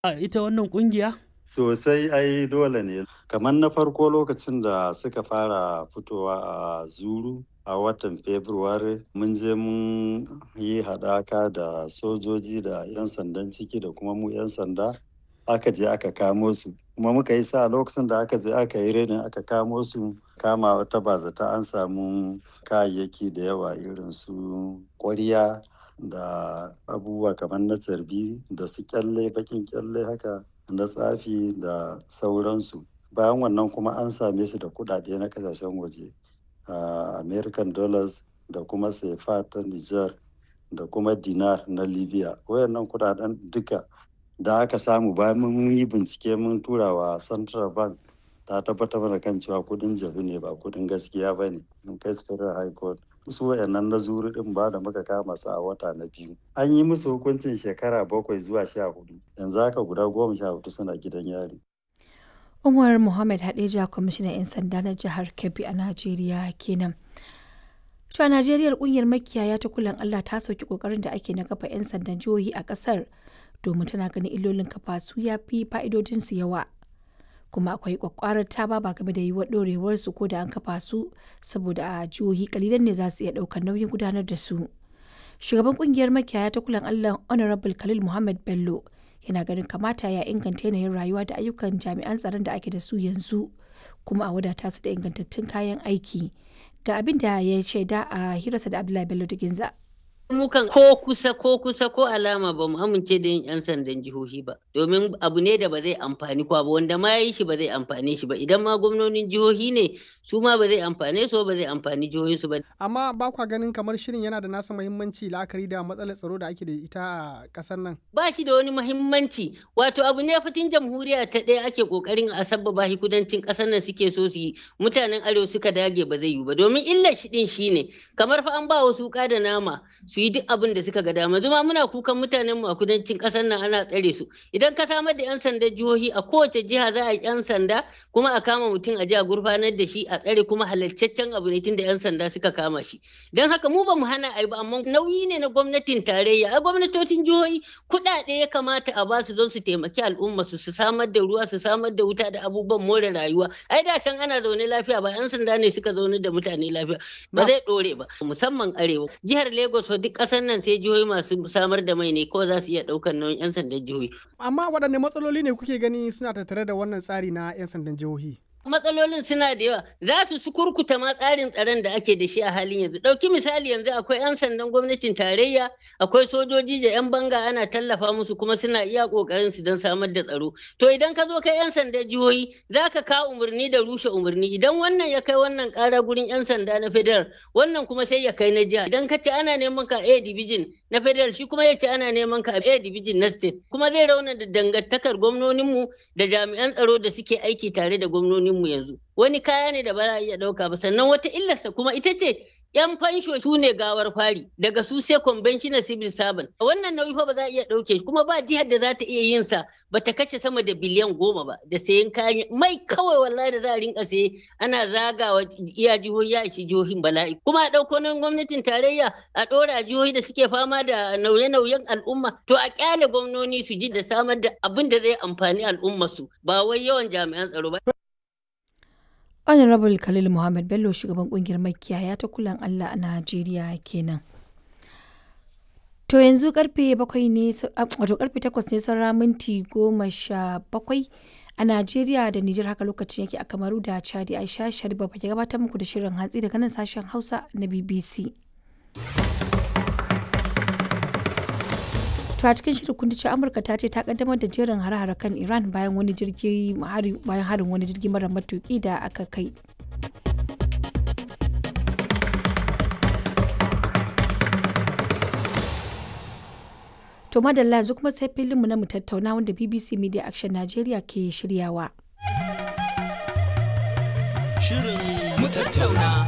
A ita wannan ƙungiya? Sosai ai dole ne. Kamar na farko lokacin da suka fara fitowa a Zuru a watan Fabrairu mun je mun yi haɗaka da sojoji da 'yan sandan ciki da kuma mu 'yan sanda aka je aka kamo su. Kuma muka yi sa lokacin da aka je aka yi renin aka kamo su kama wata bazata an samu kayayyaki da yawa irin su ƙwarya da abubuwa kamar na carbi da su kyalle bakin kyalle haka na tsafi da sauransu. Bayan wannan kuma an same su da kuɗaɗe na ƙasashen waje, American dollars da kuma sefa ta Niger da kuma dinar na Libya. Wayannan kuɗaɗen duka da aka samu bayan mun yi bincike mun tura wa Central Bank ta tabbatar mana kan cewa kuɗin jabu ne ba kuɗin gaskiya ba ne. Mun kai su Federal High Court. Su wayannan na Zuru ɗin ba da muka kama su a wata na biyu. An yi musu hukuncin shekara 7 zuwa 14. Yanzu haka guda 14 suna gidan yari. Umar Muhammad Hadeja, kwamishinan 'yan sanda na jihar Kebbi a Najeriya kenan. To a Najeriya kungiyar makiyaya ta Kulan Allah ta sauki kokarin da ake na kafa 'yan sandan jihohi a kasar domin tana ganin illolin kafa su ya fi fa'idodin su yawa. Kuma akwai kwakwarar ta ba game da yiwuwar dorewar su ko da an kafa su saboda a jihohi kalilan ne za su iya daukar nauyin gudanar da su. Shugaban kungiyar makiyaya ta Kulan Allah Honorable Khalil Muhammad Bello yana ganin kamata ya inganta yanayin rayuwa da ayyukan jami'an tsaron da ake da su yanzu kuma a wadata su da ingantattun kayan aiki. Ga abin da ya shaida a hirarsa da Abdullahi Bello da Ginza. Mukan ko kusa ko alama ba mu amince da yin 'yan sandan jihohi ba domin abu ne da ba zai amfani kwa ba wanda ma yi shi ba zai amfane shi ba idan ma gwamnonin jihohi ne su ma ba zai amfane su ba zai amfani jihohinsu ba. Amma ba kwa ganin kamar shirin yana da nasa muhimmanci la'akari da matsalar tsaro da ake da ita a ƙasar nan? Ba shi da wani muhimmanci wato abu ne fitin jamhuriya ta ɗaya ake ƙoƙarin a sabbaba shi kudancin ƙasar nan suke so su yi mutanen arewa suka dage ba zai yi ba domin illar shi ɗin shine kamar fa an ba wasu wuƙa da nama su yi duk abin da suka ga dama zuma muna kukan mutanen mu a kudancin kasar nan ana tsare su idan ka samar da 'yan sanda jihohi a kowace jiha za a yi 'yan sanda kuma a kama mutum a jiha gurfanar da shi a tsare kuma halarcaccen abu ne tun da 'yan sanda suka kama shi don haka mu ba mu hana a yi ba amma nauyi ne na gwamnatin tarayya a gwamnatocin jihohi kuɗaɗe ya kamata a ba su don su taimaki al'umma su samar da ruwa su samar da wuta da abubuwan more rayuwa ai da can ana zaune lafiya ba 'yan sanda ne suka zaune da mutane lafiya ba zai ɗore ba musamman arewa jihar Lagos duk ƙasar nan sai jihohi masu samar da mai ne ko za su iya ɗaukar nauyin 'yan sandan jihohi. Amma waɗanne matsaloli ne kuke gani suna tattare da wannan tsari na 'yan sandan jihohi? Matsalolin suna da yawa za su sukurkuta ma tsarin tsaron da ake da shi a halin yanzu ɗauki misali yanzu akwai 'yan sandan gwamnatin tarayya akwai sojoji da 'yan banga ana tallafa musu kuma suna iya ƙoƙarin su don samar da tsaro to idan ka zo kai 'yan sandan jihohi za ka kawo umarni da rushe umarni idan wannan ya kai wannan ƙara gurin 'yan sanda na federal wannan kuma sai ya kai na jiha idan ka ce ana neman ka A division na federal shi kuma ya ce ana neman ka A division na state kuma zai rauna da dangantakar gwamnoninmu da jami'an tsaro da suke aiki tare da gwamnonin mu yanzu wani kaya ne da ba za a iya ɗauka ba sannan wata illarsa kuma ita ce 'yan fansho su ne gawar fari daga su sai conventional civil servant wannan nauyi fa ba za a iya ɗauke kuma ba jihar da za ta iya yin sa ba ta kashe sama da biliyan 10 ba da sayan kayan mai kawai wallahi da za a rinka saye ana zagawa iya jihohi ya ishi jihohin bala'i kuma a ɗauko nan gwamnatin tarayya a ɗora jihohi da suke fama da nauye-nauyen al'umma to a kyale gwamnoni su ji da samar da abin da zai amfani al'umma su ba wai yawan jami'an tsaro ba. Honorable Khalil Muhammad Bello shugaban kungiyar makiyaya ta Kulan Allah a Najeriya kenan. To yanzu karfe 8 ne saura minti 17 a Najeriya da Nijar haka lokacin yake a Kamaru da Chadi. Aisha Sharif ke gabatar muku da shirin hantsi daga nan sashen Hausa na BBC. To a cikin shirin kun ce Amurka ta ce ta kaddamar da jerin hare-hare kan Iran bayan harin wani jirgi mara matuki da aka kai. To madalla yanzu kuma sai filinmu na mu tattauna wanda BBC Media Action Nigeria ke shiryawa. Shirin mu tattauna.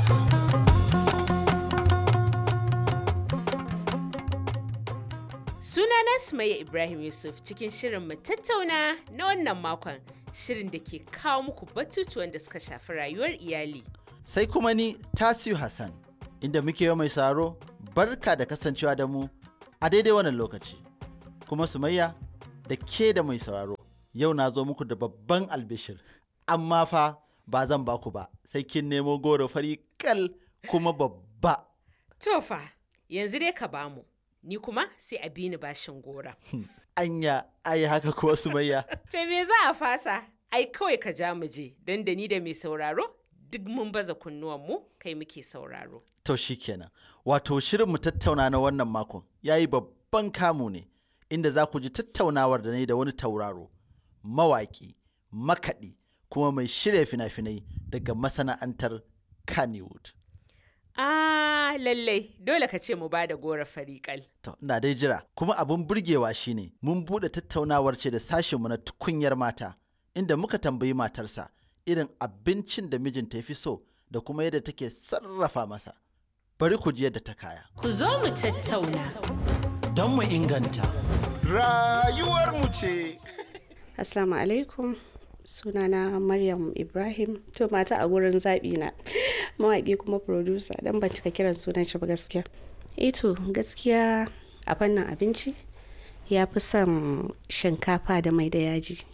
Sunana Sumayya Ibrahim Yusuf cikin shirin mu tattauna na wannan makon shirin da ke kawo muku batutuwan da suka shafi rayuwar iyali. Sai kuma ni Tasiu Hassan inda muke yau mai saro barka da kasancewa da mu a daidai wannan lokaci. Kuma Sumayya da ke da mai sauraro. Yau na zo muku da babban albishir, amma fa ba zan baku ba, sai kin nemo goro fari kal kuma babba. To fa, yanzu dai ka bamu, ni kuma sai a bi ni bashin gora. Anya, ai haka kuwa Sumayya. To me za a fasa? Ai kawai ka ja mu je, dan da ni da mai sauraro duk mun baza kunnuwanmu kai muke sauraro. To shikenan, wato shirin mu tattauna na wannan makon yayi babban kamu ne, inda za ku ji tattaunawar da ni da wani tauraro, mawaƙi, makaɗi, kuma mai shirya fina-finai daga masana'antar Kannywood. Lallai dole ka ce mu ba da gora fariƙal. To, ina dai jira, kuma abin burgewa shine mun buɗe tattaunawar ce da sashenmu na tukunyar mata, inda muka tambayi matarsa irin abincin da mijinta ya fi so da kuma yadda take sarrafa masa. Bari ku ji yadda ta kaya. Ku zo mu tattauna. Don mu inganta rayuwarmu ce. Assalamu alaikum. Sunana Maryam Ibrahim. To mata a gurin zaɓi na. Mawaƙi kuma producer dan ban cika kiran sunan shi ba gaskiya. To gaskiya a fannin abinci ya fi son shinkafa da mai da yaji.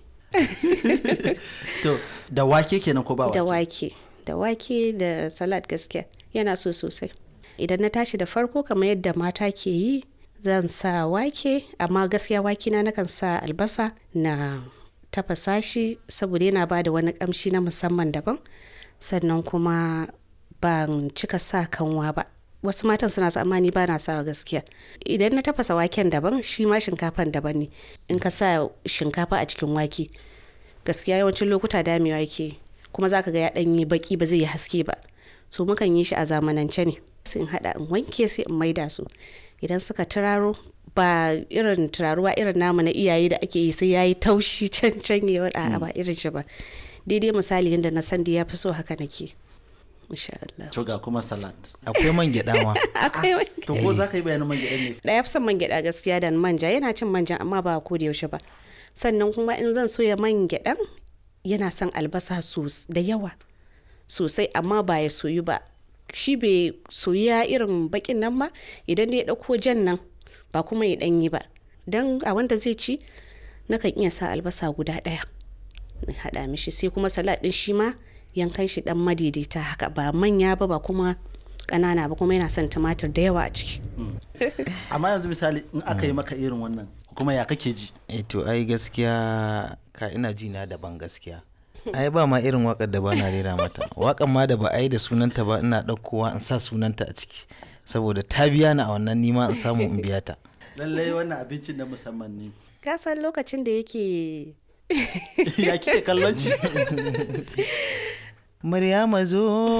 To da wake kenan ko ba wake? Da wake da salad gaskiya yana so sosai. Idan na tashi da farko kamar yadda mata ke yi zan sa wake, amma gaskiya wake na nakan sa albasa na tafasa shi saboda yana ba da wani kamshi na musamman daban. Sannan kuma ban cika sa kanwa ba, wasu matan suna sa amma ni ba na sawa gaskiya. Idan na tafasa waken daban shi ma shinkafan daban ne. In ka sa shinkafa a cikin wake gaskiya yawancin lokuta damewa yake, kuma zaka ga ya dan yi baki ba zai yi haske ba. So mukan yi shi a zamanance ne, sai in hada in wanke sai in maida su. Idan suka turaro, ba irin turaruwa irin namu na iyaye da ake yi sai yayi taushi can ya wada ba irin shi ba. Daidai misali yadda na san da ya fi so haka nake. Insha Allah. To ga kuma salad. Akwai man gyaɗa ma. To ko za ka yi bayanin man gyaɗa ne? Da ya fi son man gyaɗa gaskiya da manja, yana cin manja amma ba ko da yaushe ba. Sannan kuma in zan soya man gyaɗan yana son albasa da yawa sosai, amma ba ya soyu ba. Shi bai soya irin bakin nan ba, idan ya ɗauko jan nan ba kuma ya ɗanyi ba. Don a wanda zai ci nakan iya sa albasa guda ɗaya in haɗa mishi, sai kuma salad ɗin shi ma yankan shi ɗan madaidaita haka, ba manya ba kuma ƙanana ba, kuma yana son tumatir da yawa a ciki. Amma yanzu misali in aka yi maka irin wannan kuma ya kake ji? To ai gaskiya ka ina ji na daban gaskiya. Ai ba ma irin waƙar da ba na rera mata. Waƙar ma da ba a yi da sunanta ba ina ɗaukowa in sa sunanta a ciki, saboda ta biya ni a wannan nima in samu in biya ta. Lallai wannan abincin na musamman ne. Ka san lokacin da yake ya kike kallon shi? Maryama zo